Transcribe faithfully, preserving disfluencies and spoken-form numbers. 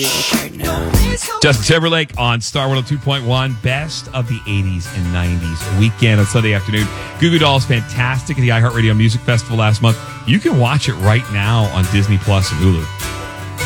music right now. Justin Timberlake on Star one oh two point one. Best of the eighties and nineties. Weekend on Sunday afternoon. Goo Goo Dolls, fantastic at the iHeartRadio Music Festival last month. You can watch it right now on Disney Plus and Hulu.